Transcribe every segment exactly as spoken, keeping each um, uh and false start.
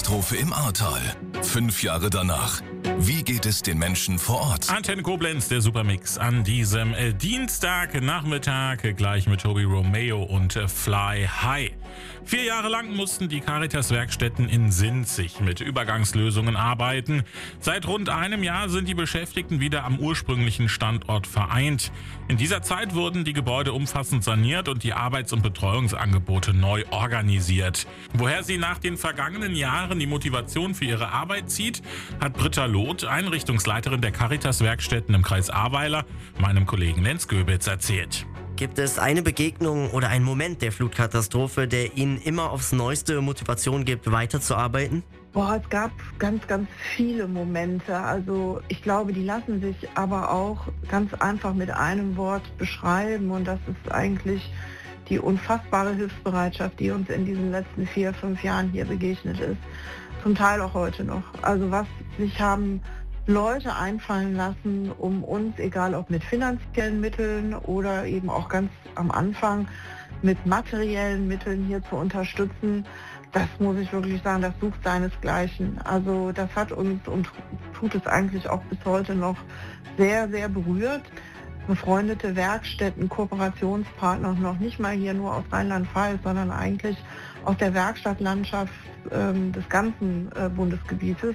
Flutkatastrophe im Ahrtal. Fünf Jahre danach. Wie geht es den Menschen vor Ort? Antenne Koblenz, der Supermix an diesem äh, Dienstagnachmittag, äh, gleich mit Toby Romeo und äh, Fly High. Vier Jahre lang mussten die Caritas-Werkstätten in Sinzig mit Übergangslösungen arbeiten. Seit rund einem Jahr sind die Beschäftigten wieder am ursprünglichen Standort vereint. In dieser Zeit wurden die Gebäude umfassend saniert und die Arbeits- und Betreuungsangebote neu organisiert. Woher sie nach den vergangenen Jahren die Motivation für ihre Arbeit zieht, hat Britta Loth, Einrichtungsleiterin der Caritas-Werkstätten im Kreis Ahrweiler, meinem Kollegen Lenz Göbitz erzählt. Gibt es eine Begegnung oder einen Moment der Flutkatastrophe, der Ihnen immer aufs Neueste Motivation gibt, weiterzuarbeiten? Boah, es gab ganz, ganz viele Momente. Also ich glaube, die lassen sich aber auch ganz einfach mit einem Wort beschreiben. Und das ist eigentlich die unfassbare Hilfsbereitschaft, die uns in diesen letzten vier, fünf Jahren hier begegnet ist. Zum Teil auch heute noch. Also was sich haben Leute einfallen lassen, um uns, egal ob mit finanziellen Mitteln oder eben auch ganz am Anfang mit materiellen Mitteln hier zu unterstützen, das muss ich wirklich sagen, das sucht seinesgleichen. Also das hat uns und tut es eigentlich auch bis heute noch sehr, sehr berührt. Befreundete Werkstätten, Kooperationspartner, noch nicht mal hier nur aus Rheinland-Pfalz, sondern eigentlich aus der Werkstattlandschaft ähm, des ganzen äh, Bundesgebietes.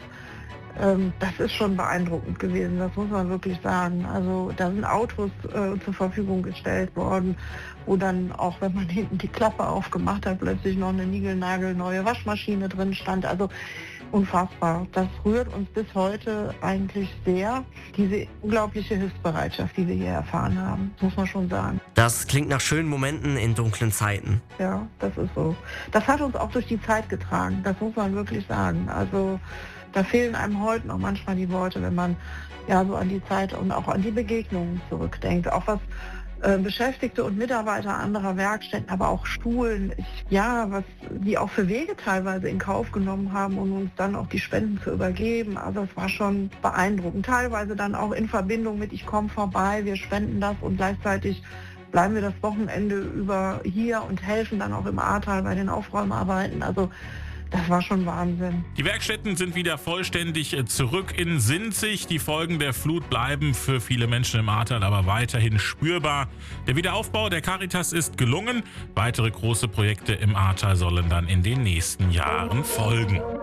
Ähm, das ist schon beeindruckend gewesen, das muss man wirklich sagen. Also da sind Autos äh, zur Verfügung gestellt worden, wo dann auch, wenn man hinten die Klappe aufgemacht hat, plötzlich noch eine niegelnagelneue Waschmaschine drin stand. Also unfassbar. Das rührt uns bis heute eigentlich sehr, diese unglaubliche Hilfsbereitschaft, die wir hier erfahren haben, muss man schon sagen. Das klingt nach schönen Momenten in dunklen Zeiten. Ja, das ist so. Das hat uns auch durch die Zeit getragen, das muss man wirklich sagen. Also da fehlen einem heute noch manchmal die Worte, wenn man ja so an die Zeit und auch an die Begegnungen zurückdenkt. Auch was äh, Beschäftigte und Mitarbeiter anderer Werkstätten, aber auch Schulen, ich, ja, was die auch für Wege teilweise in Kauf genommen haben, um uns dann auch die Spenden zu übergeben. Also es war schon beeindruckend. Teilweise dann auch in Verbindung mit, ich komme vorbei, wir spenden das und gleichzeitig bleiben wir das Wochenende über hier und helfen dann auch im Ahrtal bei den Aufräumarbeiten. Also das war schon Wahnsinn. Die Werkstätten sind wieder vollständig zurück in Sinzig. Die Folgen der Flut bleiben für viele Menschen im Ahrtal aber weiterhin spürbar. Der Wiederaufbau der Caritas ist gelungen. Weitere große Projekte im Ahrtal sollen dann in den nächsten Jahren folgen.